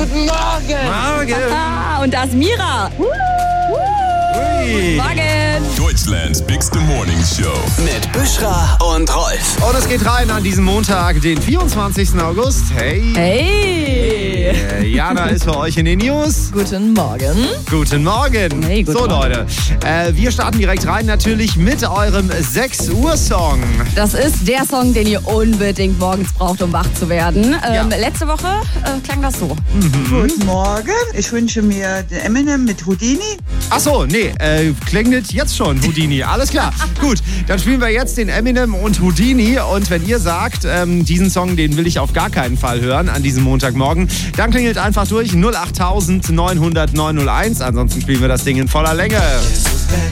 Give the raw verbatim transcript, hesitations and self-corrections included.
Guten Morgen. Morgen. Ah, und da ist Mira. Ui. Morgen. Deutschlands Bigste Morning Show. Mit Büschra und Rolf. Und es geht rein an diesem Montag, den vierundzwanzigsten August. Hey. Hey. Äh, Jana ist für euch in den News. Guten Morgen. Guten Morgen. Hey, guten so, Morgen. Leute, äh, wir starten direkt rein natürlich mit eurem sechs Uhr Song. Das ist der Song, den ihr unbedingt morgens braucht, um wach zu werden. Ähm, Ja. Letzte Woche äh, klang das so. Guten Morgen. Ich wünsche mir den Eminem mit Houdini. Ach so, nee, äh, klingelt jetzt schon Houdini. Alles klar. Gut, dann spielen wir jetzt den Eminem und Houdini. Und wenn ihr sagt, ähm, diesen Song, den will ich auf gar keinen Fall hören an diesem Montagmorgen, dann klingelt einfach durch null acht neun null null neun null eins. Ansonsten spielen wir das Ding in voller Länge.